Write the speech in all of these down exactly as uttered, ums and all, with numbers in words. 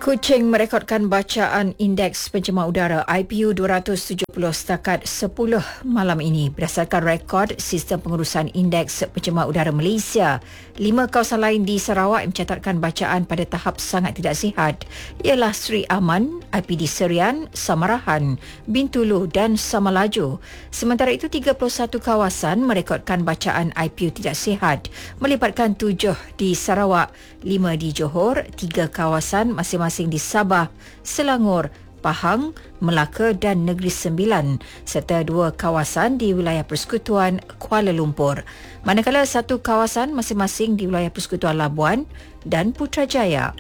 Kuching merekodkan bacaan Indeks Pencemar Udara I P U dua ratus tujuh puluh setakat sepuluh malam ini. Berdasarkan rekod Sistem Pengurusan Indeks Pencemar Udara Malaysia, lima kawasan lain di Sarawak yang mencatatkan bacaan pada tahap sangat tidak sihat ialah Seri Aman, I P D Serian, Samarahan, Bintulu dan Samalaju. Sementara itu, tiga puluh satu kawasan merekodkan bacaan I P U tidak sihat, melibatkan tujuh di Sarawak, lima di Johor, tiga kawasan masing-masing di Sabah, Selangor, Pahang, Melaka dan Negeri Sembilan serta dua kawasan di wilayah Persekutuan Kuala Lumpur. Manakala satu kawasan masing-masing di wilayah Persekutuan Labuan dan Putrajaya.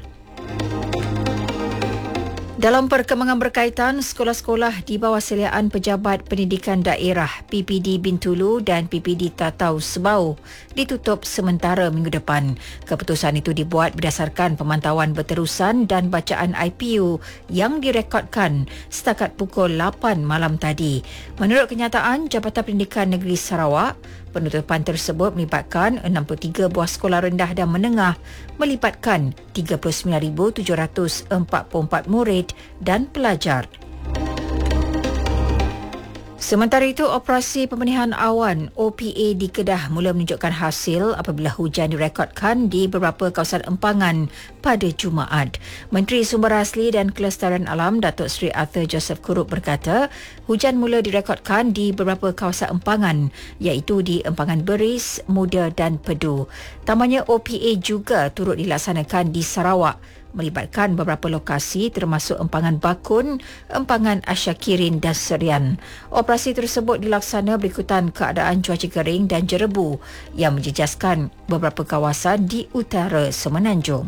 Dalam perkembangan berkaitan, sekolah-sekolah di bawah seliaan Pejabat Pendidikan Daerah P P D Bintulu dan P P D Tatau Sebau ditutup sementara minggu depan. Keputusan itu dibuat berdasarkan pemantauan berterusan dan bacaan I P U yang direkodkan setakat pukul lapan malam tadi. Menurut kenyataan Jabatan Pendidikan Negeri Sarawak, penutupan tersebut melibatkan enam puluh tiga buah sekolah rendah dan menengah, melibatkan tiga puluh sembilan ribu tujuh ratus empat puluh empat murid dan pelajar. Sementara itu, operasi pembenihan awan O P A di Kedah mula menunjukkan hasil apabila hujan direkodkan di beberapa kawasan empangan pada Jumaat. Menteri Sumber Asli dan Kelestarian Alam Datuk Seri Arthur Joseph Kurup berkata, hujan mula direkodkan di beberapa kawasan empangan iaitu di Empangan Beris, Muda dan Pedu. Tambahnya, O P A juga turut dilaksanakan di Sarawak, melibatkan beberapa lokasi termasuk Empangan Bakun, Empangan Asyakirin dan Serian. Operasi tersebut dilaksana berikutan keadaan cuaca kering dan jerebu yang menjejaskan beberapa kawasan di utara Semenanjung.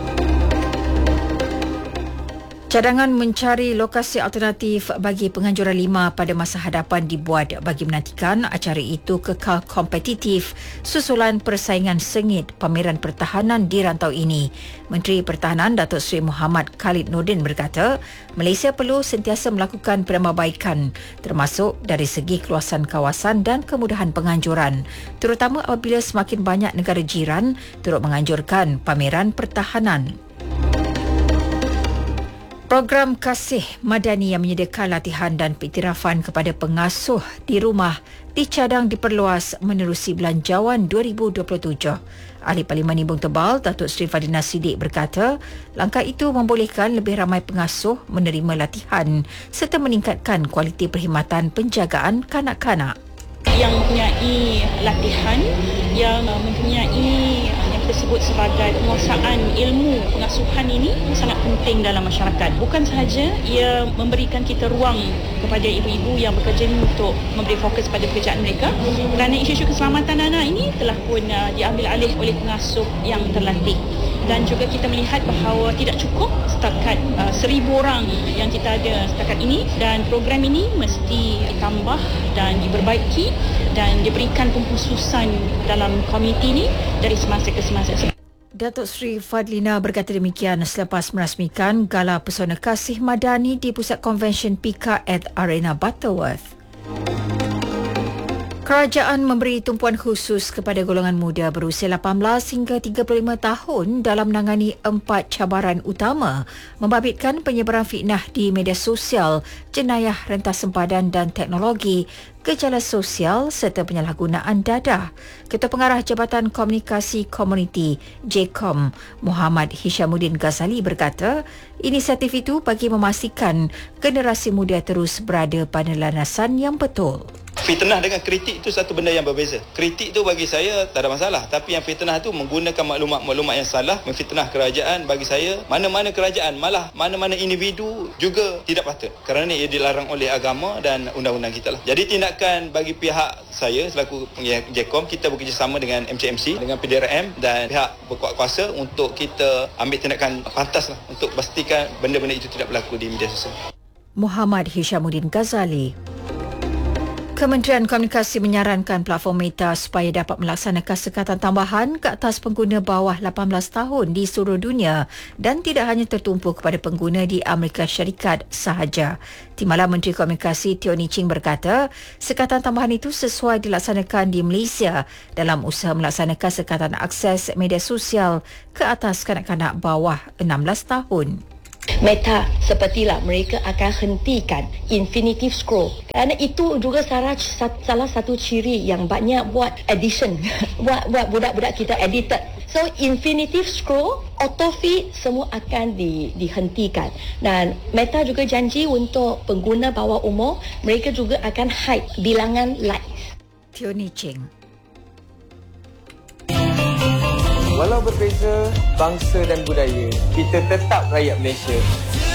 Cadangan mencari lokasi alternatif bagi penganjuran lima pada masa hadapan dibuat bagi menantikan acara itu kekal kompetitif susulan persaingan sengit pameran pertahanan di rantau ini. Menteri Pertahanan Datuk Seri Muhammad Khalid Nordin berkata, Malaysia perlu sentiasa melakukan penambahbaikan termasuk dari segi keluasan kawasan dan kemudahan penganjuran, terutama apabila semakin banyak negara jiran turut menganjurkan pameran pertahanan. Program Kasih Madani yang menyediakan latihan dan pengiktirafan kepada pengasuh di rumah dicadang diperluas menerusi Belanjawan dua ribu dua puluh tujuh. Ahli Parlimen Nimbung Tebal, Datuk Seri Fadina Siddiq berkata, langkah itu membolehkan lebih ramai pengasuh menerima latihan serta meningkatkan kualiti perkhidmatan penjagaan kanak-kanak. Yang mempunyai latihan, yang mempunyai yang disebut sebagai penguasaan ilmu pengasuhan ini sangat penting dalam masyarakat. Bukan sahaja ia memberikan kita ruang kepada ibu-ibu yang bekerja ini untuk memberi fokus pada pekerjaan mereka, kerana isu-isu keselamatan anak ini telah pun uh, diambil alih oleh pengasuh yang terlatih. Dan juga kita melihat bahawa tidak cukup setakat uh, seribu orang yang kita ada setakat ini, dan program ini mesti ditambah dan diperbaiki dan diberikan pengkhususan dalam komuniti ini dari semasa ke semasa. Datuk Seri Fadlina berkata demikian selepas merasmikan Gala Pesona Kasih Madani di Pusat Konvensyen P I K A at Arena Butterworth. Kerajaan memberi tumpuan khusus kepada golongan muda berusia lapan belas hingga tiga puluh lima tahun dalam menangani empat cabaran utama, membabitkan penyebaran fitnah di media sosial, jenayah rentas sempadan dan teknologi, gejala sosial serta penyalahgunaan dadah. Ketua Pengarah Jabatan Komunikasi Komuniti J C O M, Muhammad Hishamuddin Ghazali berkata, inisiatif itu bagi memastikan generasi muda terus berada pada landasan yang betul. Fitnah dengan kritik itu satu benda yang berbeza. Kritik tu bagi saya tak ada masalah, tapi yang fitnah tu menggunakan maklumat-maklumat yang salah, memfitnah kerajaan, bagi saya mana-mana kerajaan, malah mana-mana individu juga tidak patut, kerana ia dilarang oleh agama dan undang-undang kita lah. Jadi tindakan bagi pihak saya selaku J C O M, kita bekerjasama dengan M C M C, dengan P D R M dan pihak berkuat kuasa untuk kita ambil tindakan pantas lah untuk pastikan benda-benda itu tidak berlaku di media sosial. Muhammad Hishamuddin Ghazali. Kementerian Komunikasi menyarankan platform Meta supaya dapat melaksanakan sekatan tambahan ke atas pengguna bawah lapan belas tahun di seluruh dunia dan tidak hanya tertumpu kepada pengguna di Amerika Syarikat sahaja. Timbalan Menteri Komunikasi Tony Ching berkata, sekatan tambahan itu sesuai dilaksanakan di Malaysia dalam usaha melaksanakan sekatan akses media sosial ke atas kanak-kanak bawah enam belas tahun. Meta sepertilah mereka akan hentikan infinitive scroll kerana itu juga salah, salah satu ciri yang banyak buat edition buat, buat budak-budak kita edited. So infinitive scroll, autofeed semua akan di, dihentikan. Dan Meta juga janji untuk pengguna bawah umur mereka juga akan hide bilangan likes. Tioni Cheng. Walau berbeza bangsa dan budaya, kita tetap rakyat Malaysia.